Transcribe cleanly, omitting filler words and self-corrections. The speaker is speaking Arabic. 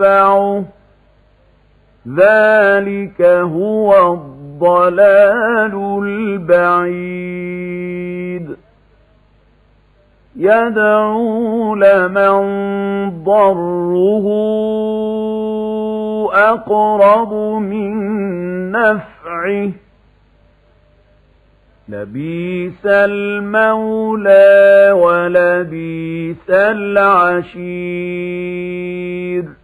ينفعه ذلك هو الضلال البعيد يدعو لمن ضره أقرب من نفعه لبئس المولى ولبئس العشير